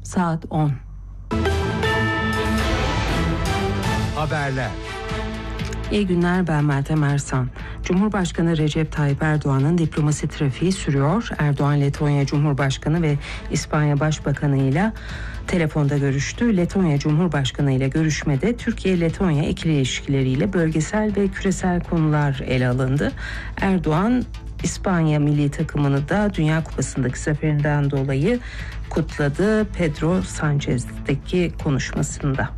saat 10. Haberler. İyi günler, ben Meltem Ersan. Cumhurbaşkanı Recep Tayyip Erdoğan'ın diplomasi trafiği sürüyor. Erdoğan, Letonya Cumhurbaşkanı ve İspanya Başbakanı ile telefonda görüştü. Letonya Cumhurbaşkanı ile görüşmede Türkiye-Letonya ikili ilişkileriyle bölgesel ve küresel konular ele alındı. Erdoğan, İspanya milli takımını da Dünya Kupası'ndaki zaferinden dolayı kutladı Pedro Sanchez'deki konuşmasında.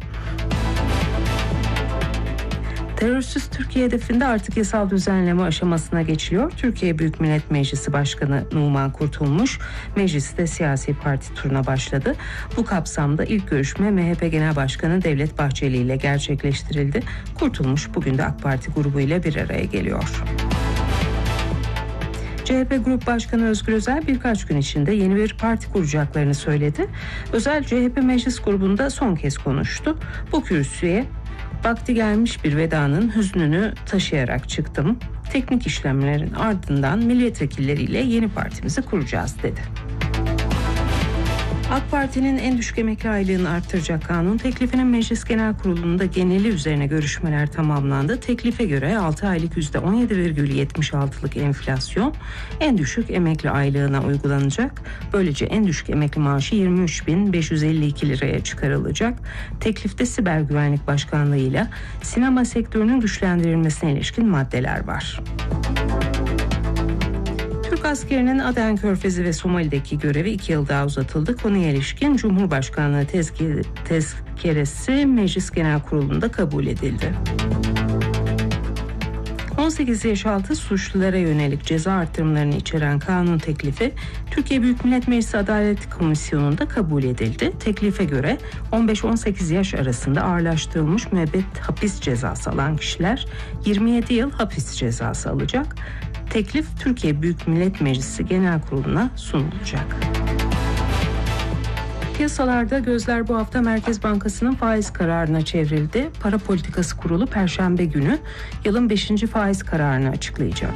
Terörsüz Türkiye hedefinde artık yasal düzenleme aşamasına geçiliyor. Türkiye Büyük Millet Meclisi Başkanı Numan Kurtulmuş, mecliste siyasi parti turuna başladı. Bu kapsamda ilk görüşme MHP Genel Başkanı Devlet Bahçeli ile gerçekleştirildi. Kurtulmuş bugün de AK Parti grubu ile bir araya geliyor. CHP Grup Başkanı Özgür Özel birkaç gün içinde yeni bir parti kuracaklarını söyledi. Özel, CHP Meclis Grubu'nda son kez konuştu. Bu kürsüye vakti gelmiş bir vedanın hüznünü taşıyarak çıktım. Teknik işlemlerin ardından milletvekilleriyle yeni partimizi kuracağız dedi. AK Parti'nin en düşük emekli aylığını arttıracak kanun teklifinin Meclis Genel Kurulu'nda geneli üzerine görüşmeler tamamlandı. Teklife göre 6 aylık %17,76'lık enflasyon en düşük emekli aylığına uygulanacak. Böylece en düşük emekli maaşı 23.552 liraya çıkarılacak. Teklifte Siber Güvenlik Başkanlığı ile sinema sektörünün güçlendirilmesine ilişkin maddeler var. Türk askerinin Aden Körfezi ve Somali'deki görevi 2 yıl daha uzatıldı. Konuya ilişkin Cumhurbaşkanlığı tezkeresi Meclis Genel Kurulu'nda kabul edildi. 18 yaş altı suçlulara yönelik ceza artırımlarını içeren kanun teklifi Türkiye Büyük Millet Meclisi Adalet Komisyonu'nda kabul edildi. Teklife göre 15-18 yaş arasında ağırlaştırılmış müebbet hapis cezası alan kişiler 27 yıl hapis cezası alacak. Teklif Türkiye Büyük Millet Meclisi Genel Kurulu'na sunulacak. Piyasalarda gözler bu hafta Merkez Bankası'nın faiz kararına çevrildi. Para Politikası Kurulu Perşembe günü yılın 5. faiz kararını açıklayacak.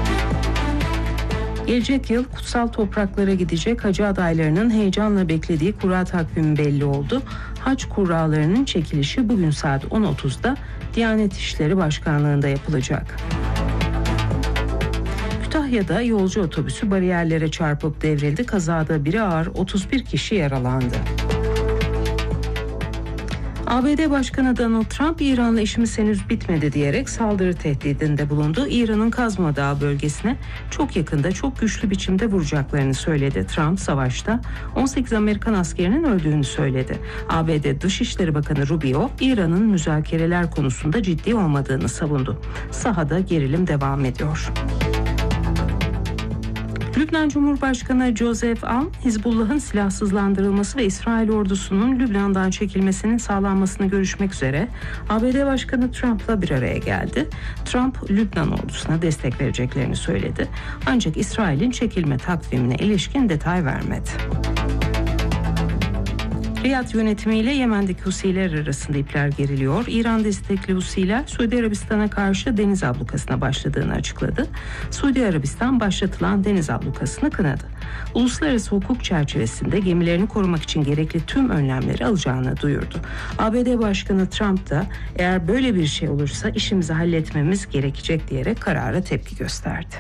Gelecek yıl kutsal topraklara gidecek hacı adaylarının heyecanla beklediği kura takvimi belli oldu. Hac kurralarının çekilişi bugün saat 10.30'da Diyanet İşleri Başkanlığı'nda yapılacak. Kütahya'da yolcu otobüsü bariyerlere çarpıp devrildi. Kazada biri ağır, 31 kişi yaralandı. ABD Başkanı Donald Trump, İran'la işimiz henüz bitmedi diyerek saldırı tehdidinde bulundu. İran'ın Kazma Dağı bölgesine çok yakında çok güçlü biçimde vuracaklarını söyledi. Trump, savaşta 18 Amerikan askerinin öldüğünü söyledi. ABD Dışişleri Bakanı Rubio, İran'ın müzakereler konusunda ciddi olmadığını savundu. Sahada gerilim devam ediyor. Lübnan Cumhurbaşkanı Joseph Aoun, Hizbullah'ın silahsızlandırılması ve İsrail ordusunun Lübnan'dan çekilmesinin sağlanmasını görüşmek üzere ABD Başkanı Trump'la bir araya geldi. Trump, Lübnan ordusuna destek vereceklerini söyledi. Ancak İsrail'in çekilme takvimine ilişkin detay vermedi. Riyad yönetimiyle Yemen'deki Husiler arasında ipler geriliyor. İran destekli Husiler Suudi Arabistan'a karşı deniz ablukasına başladığını açıkladı. Suudi Arabistan başlatılan deniz ablukasını kınadı. Uluslararası hukuk çerçevesinde gemilerini korumak için gerekli tüm önlemleri alacağını duyurdu. ABD Başkanı Trump da eğer böyle bir şey olursa işimizi halletmemiz gerekecek diyerek karara tepki gösterdi.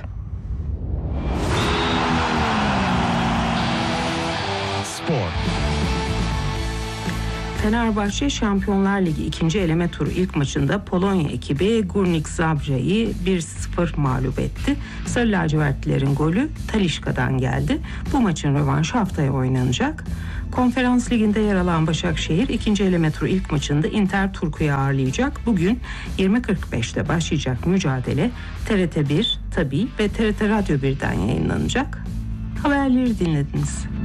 Spor. Fenerbahçe Şampiyonlar Ligi 2. eleme turu ilk maçında Polonya ekibi Górnik Zabrze'yi 1-0 mağlup etti. Sarı lacivertlilerin golü Talisca'dan geldi. Bu maçın rövanşı haftaya oynanacak. Konferans Ligi'nde yer alan Başakşehir 2. eleme turu ilk maçında Inter Turku'yu ağırlayacak. Bugün 20.45'te başlayacak mücadele TRT 1, Tabii ve TRT Radyo 1'den yayınlanacak. Haberleri dinlediniz.